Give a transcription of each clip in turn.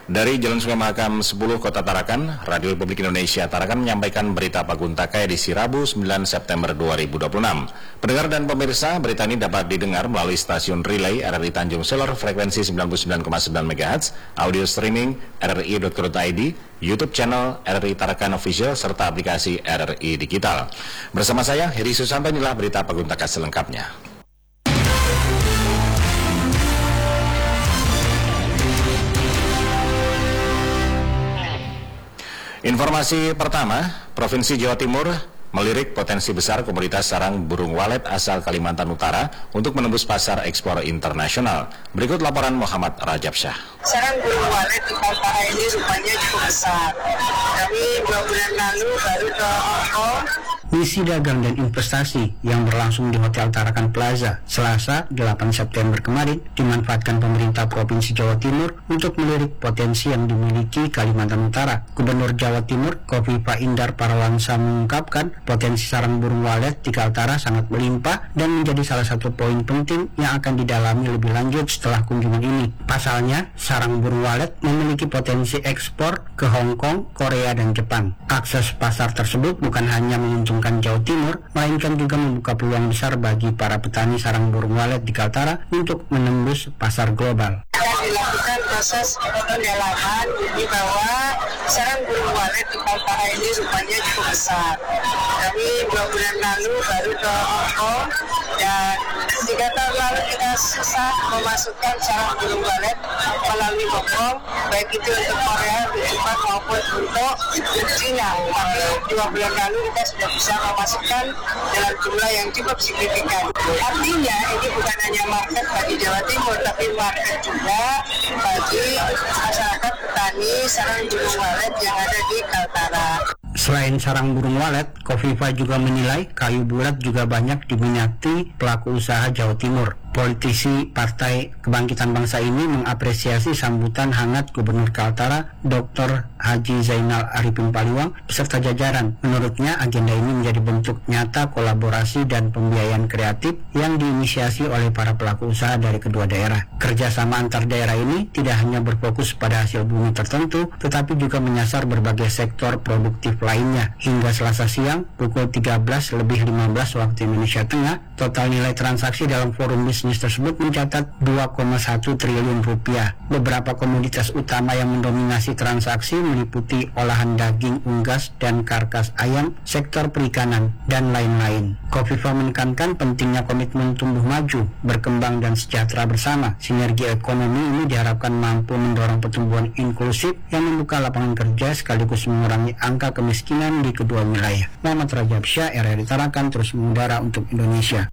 Dari Jalan Sungai Mahakam 10 Kota Tarakan, Radio Republik Indonesia Tarakan menyampaikan berita Paguntakai edisi Rabu 9 September 2026. Pendengar dan pemirsa, berita ini dapat didengar melalui stasiun relay RRI Tanjung Selor frekuensi 99,9 MHz, audio streaming rri.co.id, YouTube channel RRI Tarakan Official, serta aplikasi RRI Digital. Bersama saya, Heri Susanto, inilah berita Paguntakai selengkapnya. Informasi pertama, Provinsi Jawa Timur melirik potensi besar komoditas sarang burung walet asal Kalimantan Utara untuk menembus pasar ekspor internasional. Berikut laporan Muhammad Rajab Syah. Sarang burung walet di Kaltara ini rupanya cukup besar. Kami 2 bulan lalu baru ke Hong Kong. Misi dagang dan investasi yang berlangsung di Hotel Tarakan Plaza Selasa 8 September kemarin dimanfaatkan pemerintah Provinsi Jawa Timur untuk melirik potensi yang dimiliki Kalimantan Utara. Gubernur Jawa Timur Khofifah Indar Parawansa mengungkapkan potensi sarang burung walet di Kaltara sangat melimpah dan menjadi salah satu poin penting yang akan didalami lebih lanjut setelah kunjungan ini. Pasalnya, sarang burung walet memiliki potensi ekspor ke Hong Kong, Korea, dan Jepang. Akses pasar tersebut bukan hanya menguntungkan Jawa Timur, melainkan juga membuka peluang besar bagi para petani sarang burung walet di Kaltara untuk menembus pasar global. Akan dilakukan proses pendalaman di bawah sarang burung walet di Kaltara ini rupanya cukup besar. Kami 2 bulan lalu baru ke Hong Kong dan 3 tahun lalu kita susah memasukkan sarang burung walet melalui Hong Kong, baik itu untuk Korea, untuk Jepang maupun untuk China. Tapi 2 bulan lalu kita sudah bisa memasukkan dalam jumlah yang cukup signifikan. Artinya ini bukan hanya market bagi Jawa Timur, tapi market juga bagi masyarakat petani sarang burung walet yang ada di Kaltara. Selain sarang burung walet, Khofifah juga menilai kayu bulat juga banyak diminati pelaku usaha Jawa Timur. Politisi Partai Kebangkitan Bangsa ini mengapresiasi sambutan hangat Gubernur Kaltara Dr. Haji Zainal Arifin Paliwang beserta jajaran. Menurutnya, agenda ini menjadi bentuk nyata kolaborasi dan pembiayaan kreatif yang diinisiasi oleh para pelaku usaha dari kedua daerah. Kerjasama antar daerah ini tidak hanya berfokus pada hasil bumi tertentu, tetapi juga menyasar berbagai sektor produktif lainnya. Hingga Selasa siang, pukul 13:15 waktu Indonesia Tengah, total nilai transaksi dalam forum bisnis tersebut mencatat 2,1 triliun rupiah. Beberapa komoditas utama yang mendominasi transaksi meliputi olahan daging unggas dan karkas ayam, sektor perikanan, dan lain-lain. Khofifah menekankan pentingnya komitmen tumbuh maju, berkembang, dan sejahtera bersama. Sinergi ekonomi ini diharapkan mampu mendorong pertumbuhan inklusif yang membuka lapangan kerja sekaligus mengurangi angka kemiskinan di kedua wilayah. Muhammad Rajab Syah, RRI Tarakan, terus mengudara untuk Indonesia.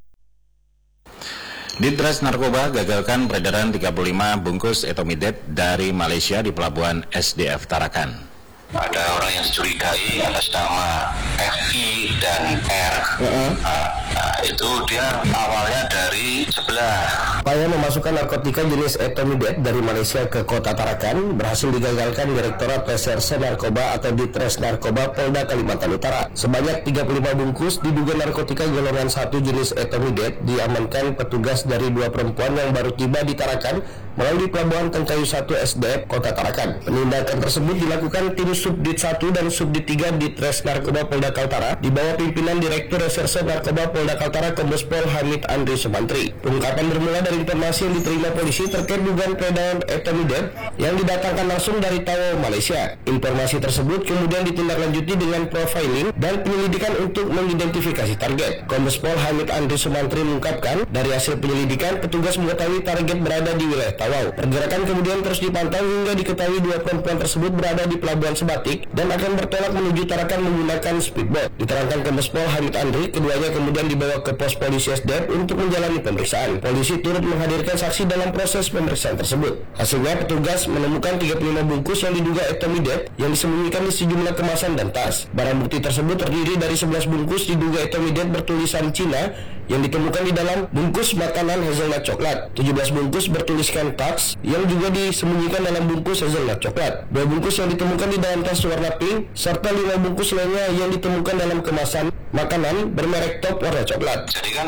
Ditres Narkoba gagalkan peredaran 35 bungkus etomidate dari Malaysia di pelabuhan SDF Tarakan. Ada orang yang dicurigai atas nama FI dan R. Itu dia awalnya dari sebelah. Upaya memasukkan narkotika jenis etomidate dari Malaysia ke kota Tarakan berhasil digagalkan Direktorat Reserse Narkoba atau Ditres Narkoba Polda Kalimantan Utara. Sebanyak 35 bungkus diduga narkotika golongan 1 jenis etomidate diamankan petugas dari 2 perempuan yang baru tiba di Tarakan melalui Pelabuhan Tengkayu 1 SDF Kota Tarakan. Penindakan tersebut dilakukan tim Subdit 1 dan Subdit 3 Ditres Narkoba Polda Kaltara di bawah pimpinan Direktur Reserse Narkoba Polda Kaltara Kombes Pol Hamid Andri Sumantri. Pengungkapan bermula dari informasi yang diterima polisi terkait dugaan peredaran etomidate yang didatangkan langsung dari Tawau, Malaysia. Informasi tersebut kemudian ditindaklanjuti dengan profiling dan penyelidikan untuk mengidentifikasi target. Kombes Pol Hamid Andri Sumantri mengungkapkan, dari hasil penyelidikan petugas mengetahui target berada di wilayah Tawau. Pergerakan kemudian terus dipantau hingga diketahui 2 perempuan tersebut berada di Pelabuhan Sebatik dan akan bertolak menuju Tarakan menggunakan speedboat. Diterangkan Kombes Pol Hamid Andri, keduanya kemudian dibawa ke pos polisi SDF untuk menjalani pemeriksaan. Polisi turut menghadirkan saksi dalam proses pemeriksaan tersebut. Hasilnya petugas menemukan 35 bungkus yang diduga etomidate yang disembunyikan di sejumlah kemasan dan tas. Barang bukti tersebut terdiri dari 11 bungkus diduga etomidate bertulisan Cina yang ditemukan di dalam bungkus makanan hazelnut coklat. 17 bungkus bertuliskan Tax yang juga disembunyikan dalam bungkus hazelnut coklat. 2 bungkus yang ditemukan di dalam tas warna pink serta 5 bungkus lainnya yang ditemukan dalam kemasan makanan bermerek Top warna coklat. Jadi kan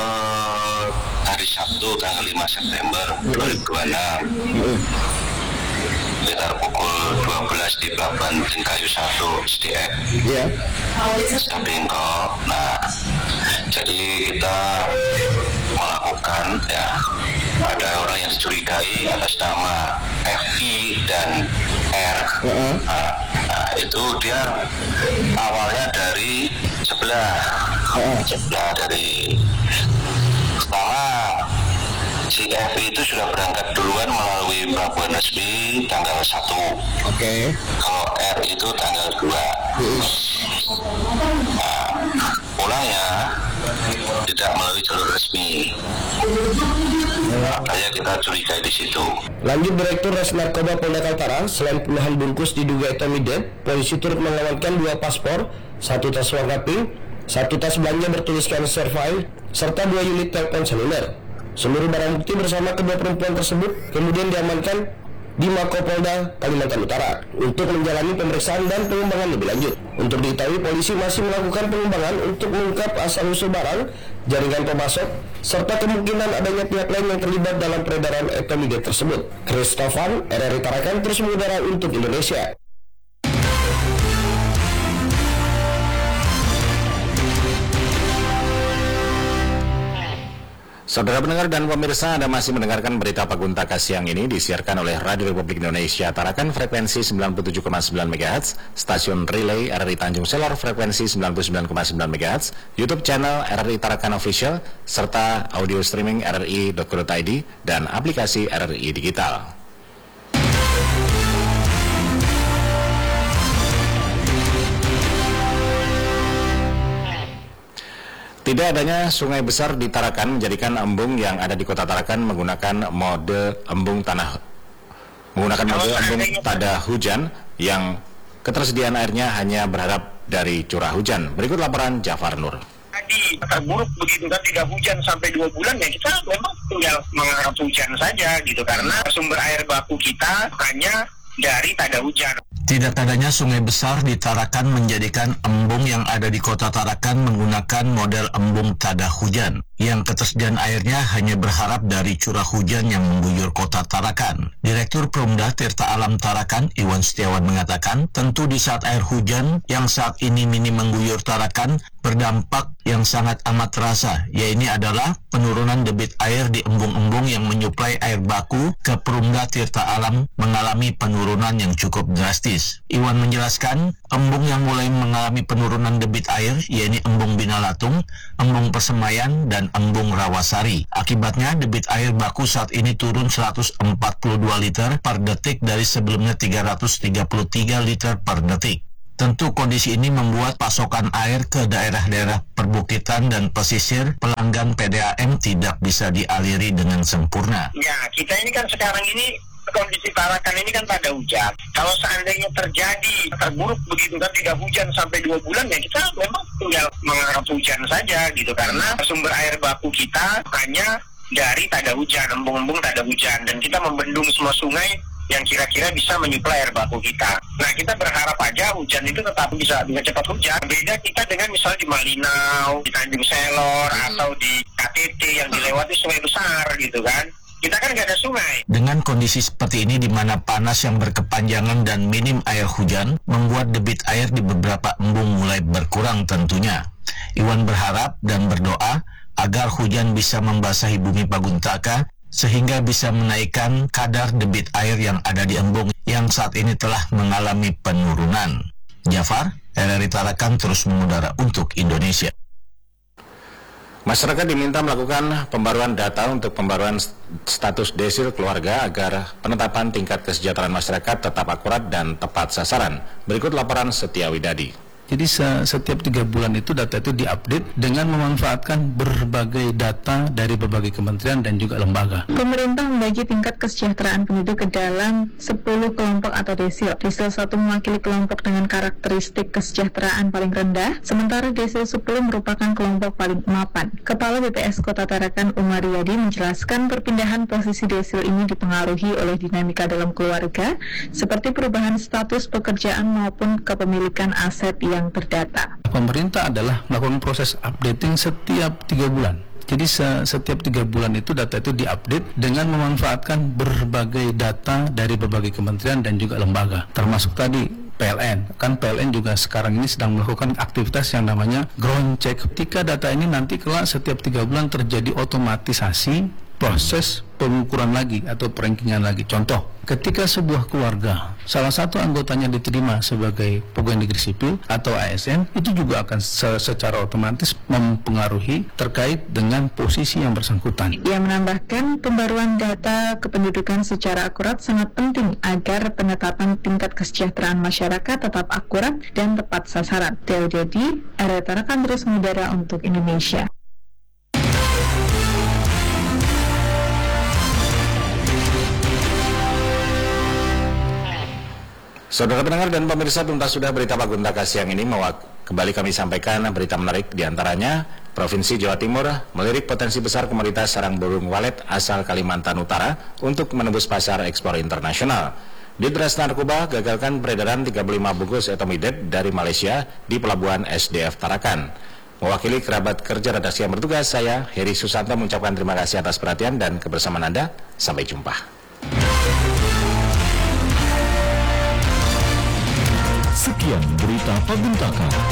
hari Sabtu tanggal 5 September 2026 sekitar pukul 12 di Pelabuhan Tingkayu 1 SDF. Iya. Bengkok. Nah, jadi kita melakukan ya, ada orang yang dicurigai atas nama FI dan R. Nah, itu dia awalnya dari sebelah dari setelah si FI itu sudah berangkat duluan melalui pelabuhan resmi tanggal 1. Oke. Kalau R itu tanggal 2. Nah, pulangnya tidak melalui jalur resmi. Makanya kita curigai di situ. Lanjut Direktur Res Narkoba Polda Kaltara, selain puluhan bungkus diduga etomidate, polisi turut mengamankan 2 paspor, 1 tas warna pink, 1 tas belanja bertuliskan Servile, serta 2 unit telepon seluler. Seluruh barang bukti bersama kedua perempuan tersebut kemudian diamankan di Mapolda Kalimantan Utara untuk menjalani pemeriksaan dan pengembangan lebih lanjut. Untuk diketahui, polisi masih melakukan pengembangan untuk mengungkap asal-usul barang, jaringan pemasok, serta kemungkinan adanya pihak lain yang terlibat dalam peredaran etomidate tersebut. Christophan, RRI Tarakan, terus mengudara untuk Indonesia. Saudara pendengar dan pemirsa, Anda masih mendengarkan berita Paguntaka siang ini disiarkan oleh Radio Republik Indonesia Tarakan frekuensi 97,9 MHz, stasiun relay RRI Tanjung Selor frekuensi 99,9 MHz, YouTube channel RRI Tarakan Official, serta audio streaming rri.co.id dan aplikasi RRI Digital. Tidak adanya sungai besar di Tarakan menjadikan embung yang ada di kota Tarakan menggunakan mode embung tada hujan yang ketersediaan airnya hanya berharap dari curah hujan. Berikut laporan Jafar Nur. Tadi terburuk begitu kan, tidak hujan sampai 2 bulan ya kita memang tinggal mengharap hujan saja gitu, karena sumber air baku kita hanya dari tada hujan. Tidak adanya sungai besar di Tarakan menjadikan embung yang ada di kota Tarakan menggunakan model embung tada hujan, yang ketersediaan airnya hanya berharap dari curah hujan yang mengguyur kota Tarakan. Direktur Perumda Tirta Alam Tarakan, Iwan Setiawan mengatakan, tentu di saat air hujan yang saat ini minim mengguyur Tarakan, berdampak yang sangat amat terasa, yaitu adalah penurunan debit air di embung-embung yang menyuplai air baku ke Perumda Tirta Alam mengalami penurunan yang cukup drastis. Iwan menjelaskan, embung yang mulai mengalami penurunan debit air, yaitu embung Binalatung, embung Persemayan, dan embung Rawasari. Akibatnya, debit air baku saat ini turun 142 liter per detik dari sebelumnya 333 liter per detik. Tentu kondisi ini membuat pasokan air ke daerah-daerah perbukitan dan pesisir pelanggan PDAM tidak bisa dialiri dengan sempurna. Ya, kita ini kan sekarang ini kondisi Tarakan ini kan pada hujan. Kalau seandainya terjadi terburuk begitu kan, tidak hujan sampai 2 bulan ya kita memang tinggal mengharap hujan saja gitu, karena sumber air baku kita hanya dari tada hujan, embung-embung tada hujan, dan kita membendung semua sungai yang kira-kira bisa menyuplai air baku kita. Nah, kita berharap aja hujan itu tetap bisa cepat hujan. Beda kita dengan misalnya di Malinau, di Tanjung Selor, atau di KTT yang dilewati sungai besar gitu kan. Kita kan nggak ada sungai. Dengan kondisi seperti ini di mana panas yang berkepanjangan dan minim air hujan membuat debit air di beberapa embung mulai berkurang tentunya. Iwan berharap dan berdoa agar hujan bisa membasahi bumi Paguntaka sehingga bisa menaikkan kadar debit air yang ada di embung yang saat ini telah mengalami penurunan. Jafar, RRI Tarakan terus mengudara untuk Indonesia. Masyarakat diminta melakukan pembaruan data untuk pembaruan status desil keluarga agar penetapan tingkat kesejahteraan masyarakat tetap akurat dan tepat sasaran. Berikut laporan Setia Widadi. Jadi setiap 3 bulan itu data itu diupdate dengan memanfaatkan berbagai data dari berbagai kementerian dan juga lembaga. Pemerintah membagi tingkat kesejahteraan penduduk ke dalam 10 kelompok atau desil. Desil 1 mewakili kelompok dengan karakteristik kesejahteraan paling rendah, sementara desil 10 merupakan kelompok paling mapan. Kepala BPS Kota Tarakan Umar Riyadi menjelaskan perpindahan posisi desil ini dipengaruhi oleh dinamika dalam keluarga, seperti perubahan status pekerjaan maupun kepemilikan aset yang terdata. Pemerintah adalah melakukan proses updating setiap 3 bulan. Jadi setiap 3 bulan itu data itu diupdate dengan memanfaatkan berbagai data dari berbagai kementerian dan juga lembaga, termasuk tadi PLN. Kan PLN juga sekarang ini sedang melakukan aktivitas yang namanya ground check. Ketika data ini nanti kelak setiap 3 bulan terjadi otomatisasi proses pengukuran lagi atau perankingan lagi. Contoh, ketika sebuah keluarga salah satu anggotanya diterima sebagai pegawai negeri sipil atau ASN, itu juga akan secara otomatis mempengaruhi terkait dengan posisi yang bersangkutan. Ia menambahkan pembaruan data kependudukan secara akurat sangat penting agar penetapan tingkat kesejahteraan masyarakat tetap akurat dan tepat sasaran. Teodedi, RRI Tarakan terus mengudara untuk Indonesia. Saudara pendengar dan pemirsa, tuntas sudah berita Paguntaka siang ini. Kembali kami sampaikan berita menarik, diantaranya Provinsi Jawa Timur melirik potensi besar komoditas sarang burung walet asal Kalimantan Utara untuk menembus pasar ekspor internasional. Ditres Narkoba gagalkan peredaran 35 bungkus etomidate dari Malaysia di Pelabuhan SDF Tarakan. Mewakili kerabat kerja redaksi yang bertugas, saya Heri Susanto mengucapkan terima kasih atas perhatian dan kebersamaan Anda. Sampai jumpa. Sekian berita Paguntaka.